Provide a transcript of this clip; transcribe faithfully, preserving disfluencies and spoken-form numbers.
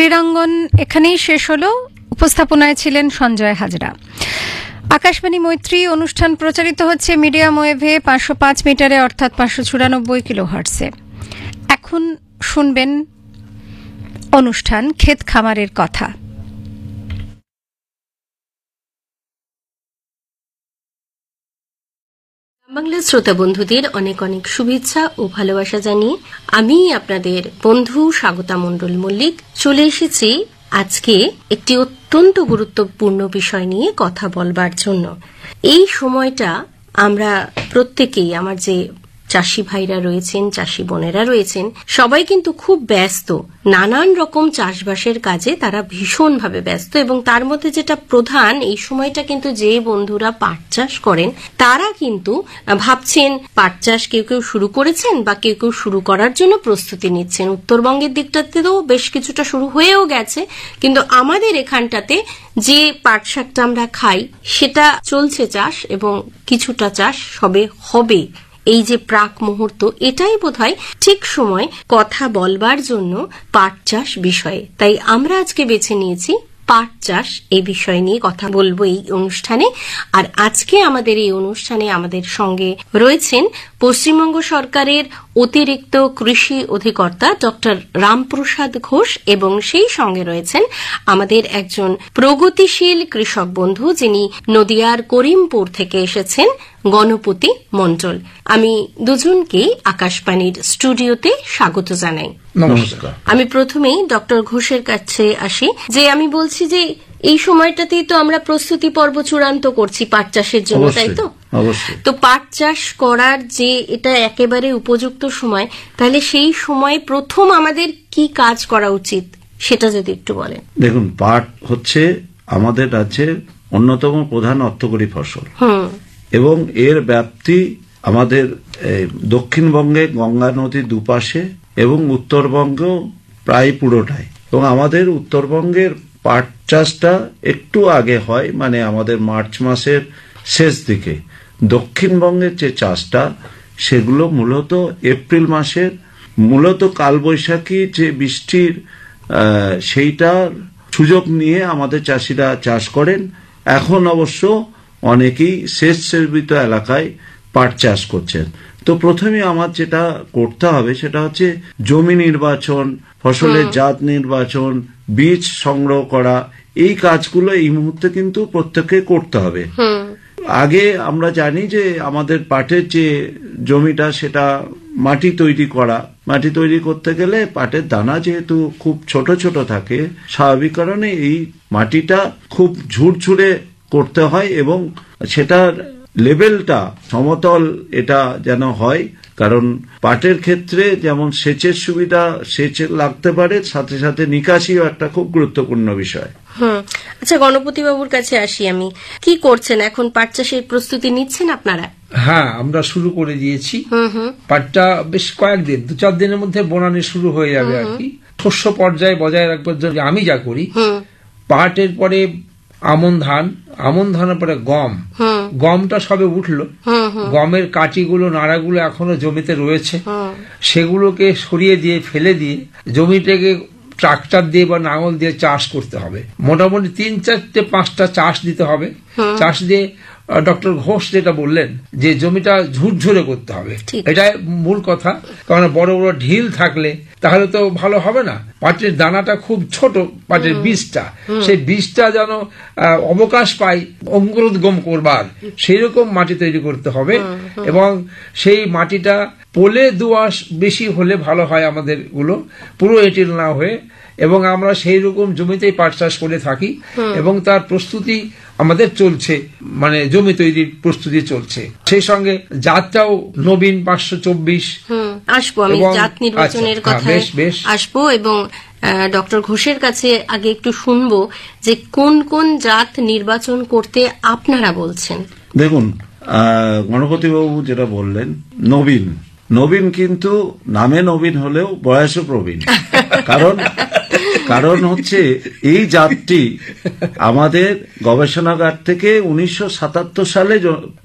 ক্রীড়াঙ্গন এখানেই শেষ হলো। উপস্থাপনায় ছিলেন সঞ্জয় হাজরা। আকাশবাণী মৈত্রী অনুষ্ঠান প্রচারিত হচ্ছে মিডিয়াম ওয়েভে পাঁচশো পাঁচ মিটারে অর্থাৎ পাঁচশো চুরানব্বই কিলো হার্টসে। এখন শুনবেন অনুষ্ঠান ক্ষেত খামারের কথা। বাংলা শ্রোতা বন্ধুদের অনেক অনেক শুভেচ্ছা ও ভালোবাসা জানিয়ে আমি আপনাদের বন্ধু স্বাগতা মণ্ডল মল্লিক চলে এসেছি আজকে একটি অত্যন্ত গুরুত্বপূর্ণ বিষয় নিয়ে কথা বলবার জন্য। এই সময়টা আমরা প্রত্যেকেই, আমার যে চাষি ভাইরা রয়েছেন, চাষি বোনেরা রয়েছেন, সবাই কিন্তু খুব ব্যস্ত, নানান রকম চাষবাসের কাজে তারা ভীষণভাবে ব্যস্ত। এবং তার মধ্যে যেটা প্রধান, এই সময়টা কিন্তু যে বন্ধুরা পাট চাষ করেন তারা কিন্তু ভাবছেন পাট চাষ কেউ কেউ শুরু করেছেন বা কেউ কেউ শুরু করার জন্য প্রস্তুতি নিচ্ছেন। উত্তরবঙ্গের দিকটাতেও বেশ কিছুটা শুরু হয়েও গেছে, কিন্তু আমাদের এখানটাতে যে পাট শাকটা আমরা খাই সেটা চলছে চাষ, এবং কিছুটা চাষ সবে হবে। এই যে প্রাক মুহূর্ত, এটাই বোধহয় ঠিক সময় কথা বলবার জন্য পাট চাষ বিষয়ে। তাই আমরা আজকে বেছে নিয়েছি পাট চাষ এই বিষয় নিয়ে কথা বলবো এই অনুষ্ঠানে। আর আজকে আমাদের এই অনুষ্ঠানে আমাদের সঙ্গে রয়েছেন পশ্চিমবঙ্গ সরকারের অতিরিক্ত কৃষি অধিকর্তা ডক্টর রামপ্রসাদ ঘোষ, এবং সেই সঙ্গে রয়েছেন আমাদের একজন প্রগতিশীল কৃষক বন্ধু, যিনি নদিয়ার করিমপুর থেকে এসেছেন, গণপতি মণ্ডল। আমি দুজনকেই আকাশবাণীর স্টুডিওতে স্বাগত জানাই। নমস্কার। আমি প্রথমেই ডক্টর ঘোষের কাছে আসি। যে আমি বলছি যে এই সময়টাতেই তো আমরা প্রস্তুতি পর্ব চূড়ান্ত করছি পাট চাষের জন্য, তাই তো? অবশ্যই। তো পাট চাষ করার যে এটা একেবারে উপযুক্ত সময়, তাহলে সেই সময় প্রথম আমাদের কি কাজ করা উচিত সেটা যদি একটু বলেন। দেখুন, পাট হচ্ছে আমাদের রাজ্যের অন্যতম প্রধান অর্থকরী ফসল, এবং এর ব্যাপ্তি আমাদের দক্ষিণবঙ্গে গঙ্গা নদীর দুপাশে এবং উত্তরবঙ্গ প্রায় পুরোটাই। এবং আমাদের উত্তরবঙ্গের পাট চাষটা একটু আগে হয়, মানে আমাদের মার্চ মাসের শেষ দিকে। দক্ষিণবঙ্গের যে চাষটা সেগুলো মূলত এপ্রিল মাসের, মূলত কালবৈশাখী যে বৃষ্টির সেইটার সুযোগ নিয়ে আমাদের চাষিরা চাষ করেন। এখন অবশ্য অনেকেই সেচ সেবিত এলাকায় পাট চাষ করছেন। তো প্রথমে আমার যেটা করতে হবে সেটা হচ্ছে জমি নির্বাচন, ফসলের জাত নির্বাচন, বীজ সংগ্রহ করা। এই কাজগুলো এই মুহূর্তে কিন্তু প্রত্যেককে করতে হবে। আগে আমরা জানি যে আমাদের পাটের যে জমিটা সেটা মাটি তৈরি করা, মাটি তৈরি করতে গেলে পাটের দানা যেহেতু খুব ছোট ছোট থাকে, স্বাভাবিক কারণে এই মাটিটা খুব ঝুরঝুরে করতে হয়, এবং সেটার লেভেলটা সমতল এটা যেন হয়। কারণ পাটের ক্ষেত্রে যেমন সেচের সুবিধা সেচের লাগতে পারে, সাথে সাথে নিকাশিও একটা খুব গুরুত্বপূর্ণ বিষয়। হুম আচ্ছা, গণপতি বাবুর কাছে আসি আমি। কি করছেন এখন? পাট চাষের প্রস্তুতি নিচ্ছেন আপনারা? হ্যাঁ, আমরা শুরু করে দিয়েছি। পাটটা বেশ কয়েকদিন, দু চার দিনের মধ্যে বোনানি শুরু হয়ে যাবে আর কি। শস্য পর্যায়ে বজায় রাখবার জন্য আমি যা করি, পাটের পরে আমন ধান, আমন ধানের পরে গম। গমটা সবে উঠলো, গমের কাটিগুলো নাড়াগুলো এখনো জমিতে রয়েছে, সেগুলোকে সরিয়ে দিয়ে ফেলে দিয়ে জমিটাকে ট্রাক্টর দিয়ে বা নাঙল দিয়ে চাষ করতে হবে। মোটামুটি তিন চারটে পাঁচটা চাষ দিতে হবে। চাষ দিয়ে ডক্টর ঘোষ যেটা বললেন যে জমিটা ঝুরঝুরে করতে হবে, এটাই মূল কথা। কারণ বড় বড় ঢিল থাকলে তাহলে তো ভালো হবে না। পাটের দানাটা খুব ছোট, পাটের বীজটা, সেই বীজটা যেন অবকাশ পায় অঙ্কুরোদ্গম করবার, সেই রকম মাটি তৈরি করতে হবে। এবং সেই মাটিটা পোলে দোআঁশ বেশি হলে ভালো হয় আমাদের গুলো, পুরো এঁটেল না হয়ে। এবং আমরা সেই রকম জমিতেই পাট চাষ করে থাকি, এবং তার প্রস্তুতি আমাদের চলছে, মানে জমি তৈরির প্রস্তুতি চলছে। সেই সঙ্গে জাতটাও নবীন পাঁচশো চব্বিশ আসবো, আমি জাত নির্বাচনের কথা আসবো। এবং ডক্টর ঘোষের কাছে আগে একটু শুনবো যে কোন কোন জাত নির্বাচন করতে আপনারা বলছেন। দেখুন, গণপতি বাবু যেটা বললেন, নবীন নবীন কিন্তু নামে নবীন হলেও বয়সে প্রবীণ। কারণ কারণ হচ্ছে এই জাতটি আমাদের গবেষণাগার থেকে উনিশশো সাতাত্তর সালে